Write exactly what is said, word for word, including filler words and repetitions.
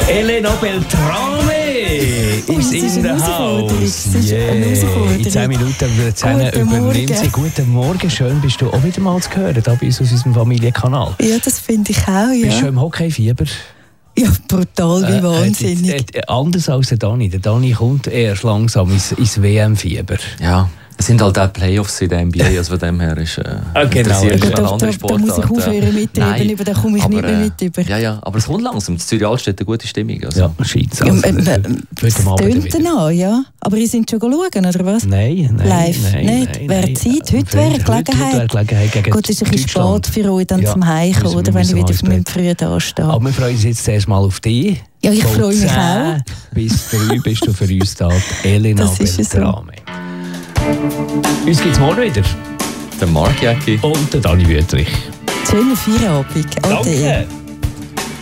Elena Beltrame oh, ist in der Haus. Yeah. In zehn Minuten zusammen übernimmt sie. Guten Morgen, schön bist du auch wieder mal zu hören, da bei uns aus unserem Familienkanal. Ja, das finde ich auch, ja. Bist du im Hockeyfieber? Ja, brutal, wie äh, wahnsinnig. Äh, äh, anders als der Dani. Der Dani kommt erst langsam ins, ins W M-Fieber. Ja. Es sind halt auch Playoffs in der N B A, also von dem her ist äh, ah, genau. interessiert ja, eine andere Sportart. Da muss ich aufhören mitreden, über den komme ich aber, nicht mehr mit über. Ja, ja, aber es kommt langsam. In Zürich Altstadt eine gute Stimmung. Also. Ja, scheint also, ja, äh, es tönt an, ja. Aber ihr seid schon schauen, oder was? Nein, nein. Live, nein, nicht? Nein, Wäre nein, Zeit, heute wäre Gelegenheit. Gelegenheit gegen Gut, es ist ein bisschen spät für euch, dann ja, zum Heimkommen, oder wenn ich wieder für mich früh da stehe. Aber wir freuen uns jetzt zuerst mal auf dich. Ja, ich freue mich auch. Bis drei bist du für uns da, Elena Beltrame. Uns gibt es morgen wieder. Der Marc Jäcki. Und der Dani Wüthrich. Schönen Feierabend. Danke.